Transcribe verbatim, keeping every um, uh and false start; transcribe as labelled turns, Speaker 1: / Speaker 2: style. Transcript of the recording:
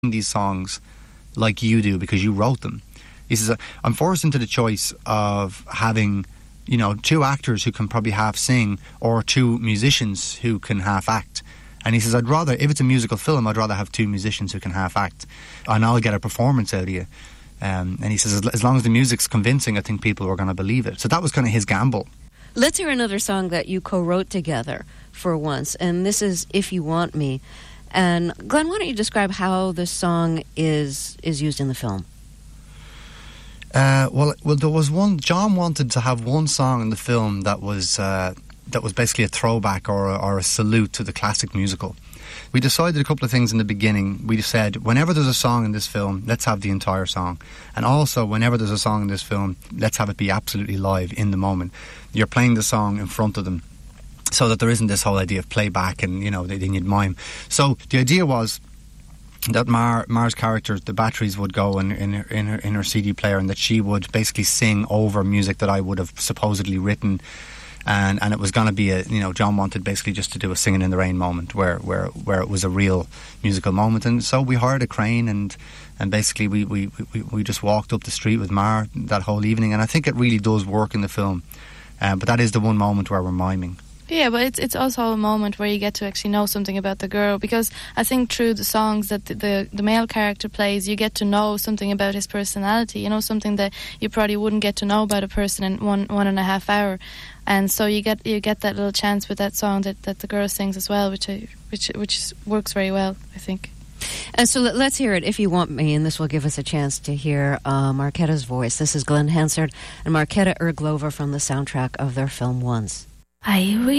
Speaker 1: these songs like you do because you wrote them. He says, I'm forced into the choice of having, you know, two actors who can probably half sing or two musicians who can half act. And he says, I'd rather, if it's a musical film, I'd rather have two musicians who can half act and I'll get a performance out of you. Um, and he says, as, as long as the music's convincing, I think people are going to believe it. So that was kind of his gamble.
Speaker 2: Let's hear another song that you co-wrote together for once, and this is If You Want Me. And Glenn, why don't you describe how this song is is used in the film?
Speaker 1: Uh, well, well, there was one. John wanted to have one song in the film that was uh, that was basically a throwback or a, or a salute to the classic musical. We decided a couple of things in the beginning. We said, whenever there's a song in this film, let's have the entire song. And also, whenever there's a song in this film, let's have it be absolutely live in the moment. You're playing the song in front of them, so that there isn't this whole idea of playback and, you know, they need mime. So the idea was that Mar, Mar's character, the batteries would go in, in, her, in, her, in her C D player, and that she would basically sing over music that I would have supposedly written. And and it was going to be a, you know, John wanted basically just to do a Singing in the Rain moment where where, where it was a real musical moment. And so we hired a crane and and basically we, we, we, we just walked up the street with Mar that whole evening. And I think it really does work in the film. Uh, but that is the one moment where we're miming.
Speaker 3: Yeah, but it's it's also a moment where you get to actually know something about the girl, because I think through the songs that the, the the male character plays, you get to know something about his personality, you know, something that you probably wouldn't get to know about a person in one one and a half hour. And so you get you get that little chance with that song that, that the girl sings as well, which I, which which works very well, I think.
Speaker 2: And so let, let's hear it, If You Want Me, and this will give us a chance to hear uh, Marketta's voice. This is Glenn Hansard and Marketta Erglover from the soundtrack of their film Once.
Speaker 3: I